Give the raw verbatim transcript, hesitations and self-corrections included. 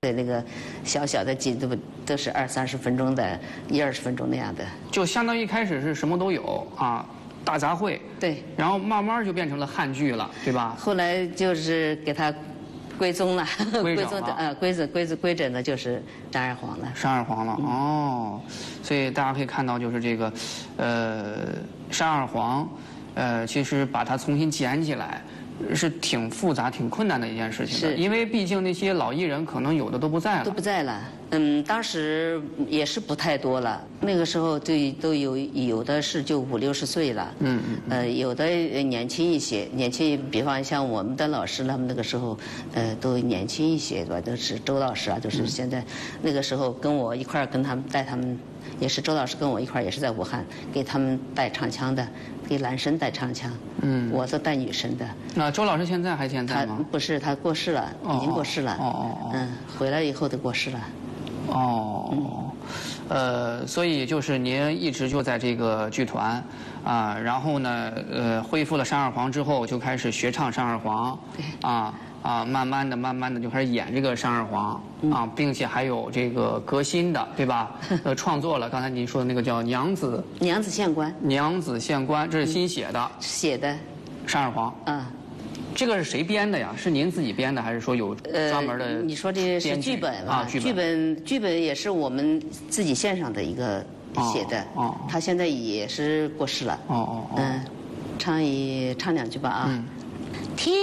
对那个小小的剧都都是二三十分钟的，一二十分钟那样的， 就相当于一开始是什么都有啊，大杂烩。 对。 然后慢慢就变成了汉剧了，对吧？ 后来就是给它归宗了， 归整了宗的呃归整归归整的就是单二黄了。 单二黄了、嗯、哦，所以大家可以看到，就是这个，呃，单二黄，呃，其实把它重新捡起来。是挺复杂、挺困难的一件事情的，因为毕竟那些老艺人可能有的都不在了， 都不在了。嗯，当时也是不太多了。那个时候都都有有的是就五六十岁了， 嗯嗯， 呃，有的年轻一些，年轻，比方像我们的老师，他们那个时候，呃，都年轻一些，对吧？都是周老师啊，就是现在、嗯、那个时候跟我一块儿跟他们带他们，也是周老师跟我一块儿也是在武汉给他们带唱腔的。给男生带唱腔，嗯，我是带女生的。 那周老师现在还健在吗？ 他不是，他过世了，已经过世了。 哦哦哦。 嗯，回来以后都过世了。 哦。嗯、呃，所以就是您一直就在这个剧团啊，然后呢，呃，恢复了单二黄之后，就开始学唱单二黄。 对。 啊啊，慢慢的、慢慢的就开始演这个单二黄、嗯、啊，并且还有这个革新的，对吧？呃，创作了刚才您说的那个叫《娘子》。 娘子县官。 娘子县官，这是新写的。嗯、 写的。 单二黄。 嗯。 这个是谁编的呀？是您自己编的，还是说有专门的？ 呃，你说这是剧本啊？ 剧本剧本也是我们自己线上的一个写的。 哦。 他现在也是过世了。 哦哦哦。 嗯，唱一唱两句吧啊。嗯。